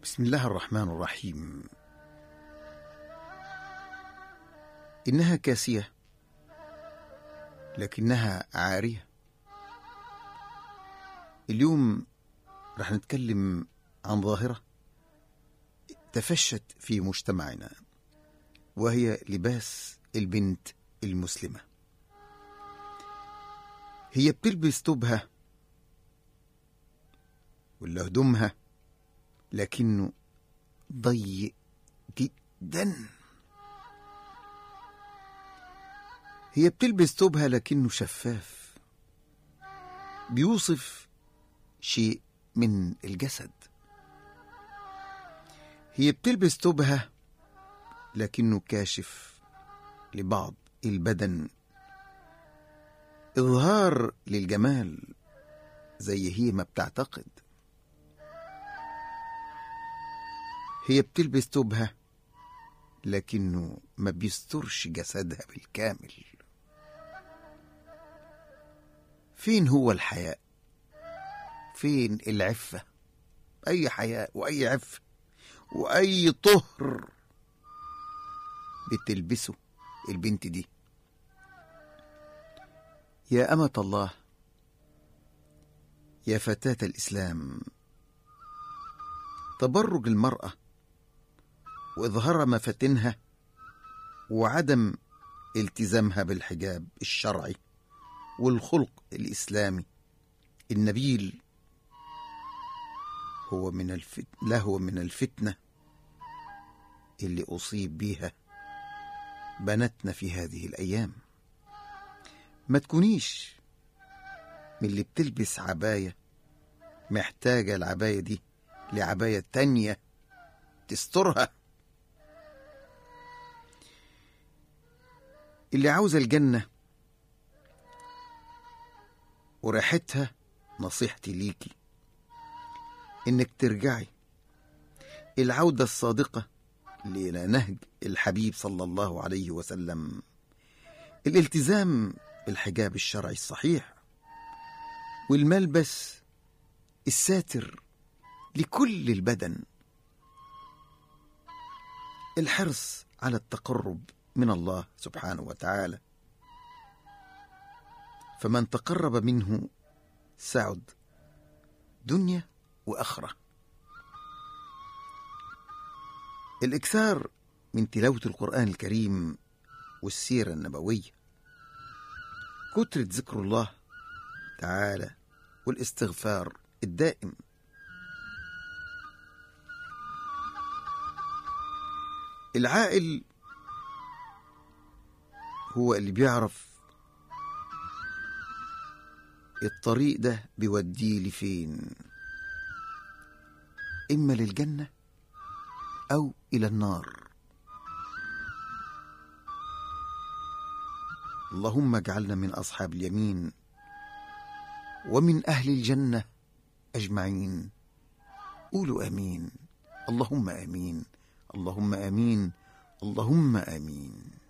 بسم الله الرحمن الرحيم. إنها كاسية لكنها عارية. اليوم رح نتكلم عن ظاهرة تفشت في مجتمعنا، وهي لباس البنت المسلمة. هي بتلبس ثوبها ولا هدومها، لكنه ضيق جدا. هي بتلبس ثوبها لكنه شفاف، بيوصف شيء من الجسد. هي بتلبس ثوبها لكنه كاشف لبعض البدن، إظهار للجمال زي هي ما بتعتقد. هي بتلبس ثوبها لكنه ما بيسترش جسدها بالكامل. فين هو الحياء؟ فين العفة؟ أي حياء وأي عفة وأي طهر بتلبسه البنت دي؟ يا أمة الله، يا فتاة الإسلام، تبرج المرأة وإظهار مفاتنها وعدم التزامها بالحجاب الشرعي والخلق الإسلامي النبيل هو من الفتنة اللي أصيب بيها بناتنا في هذه الأيام. ما تكونيش من اللي بتلبس عباية محتاجة العباية دي لعباية تانية تسترها. اللي عاوزة الجنة وريحتها، نصيحتي ليكي إنك ترجعي العودة الصادقة إلى نهج الحبيب صلى الله عليه وسلم، الالتزام بالحجاب الشرعي الصحيح والملبس الساتر لكل البدن، الحرص على التقرب من الله سبحانه وتعالى، فمن تقرب منه سعد دنيا وآخرة. الإكثار من تلاوة القرآن الكريم والسيرة النبوية، كثرة ذكر الله تعالى والاستغفار الدائم. العاقل هو اللي بيعرف الطريق ده بيوديه لفين، إما للجنة أو إلى النار. اللهم اجعلنا من أصحاب اليمين ومن أهل الجنة أجمعين. قولوا آمين. اللهم آمين، اللهم آمين، اللهم آمين.